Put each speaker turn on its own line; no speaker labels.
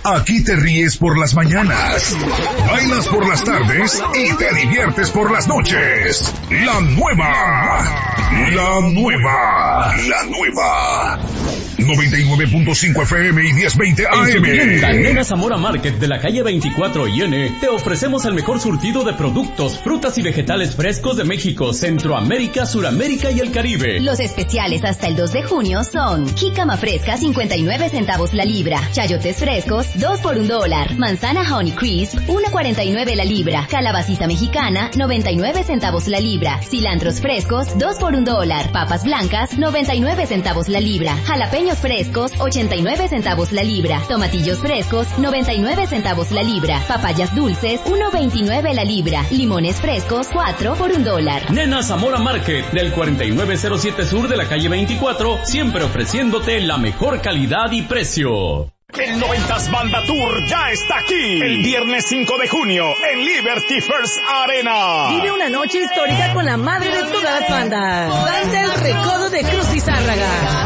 Aquí te ríes por las mañanas, bailas por las tardes y te diviertes por las noches. La nueva 99.5 FM y 1020 AM.
En su tienda Nena Zamora Market de la calle 24 IN te ofrecemos el mejor surtido de productos, frutas y vegetales frescos de México, Centroamérica, Suramérica y el Caribe.
Los especiales hasta el 2 de junio son jícama fresca 59 centavos la libra, chayotes frescos 2 por $1, manzana Honey Crisp 1.49 la libra, calabacita mexicana 99 centavos la libra, cilantros frescos 2 por $1, papas blancas 99 centavos la libra, jalapeños frescos 89 centavos la libra, tomatillos frescos 99 centavos la libra, papayas dulces 1.29 la libra, limones frescos 4 por $1.
Nena Zamora Market del 4907 Sur de la calle 24, siempre ofreciéndote la mejor calidad y precio.
El 90s Banda Tour ya está aquí. El viernes 5 de junio en Liberty First Arena.
Vive una noche histórica con la madre de todas las bandas. Banda El Recodo de Cruz y Zárraga.